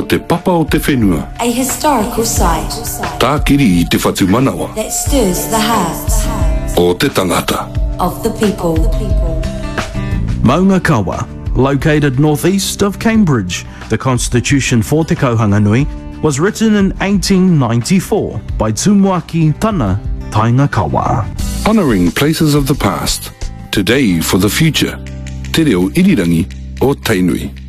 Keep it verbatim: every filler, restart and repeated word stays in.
te papa o te whenua. A historical site Tākiri i te whatu manawa. that stirs the hearts O te tangata. of the people. Maunga Kawa, located northeast of Cambridge, the constitution for Te Kauhanganui was written in eighteen ninety-four by Tumuaki Tana Tainga Kawa. Honouring places of the past, today for the future. Te reo irirangi o Tainui.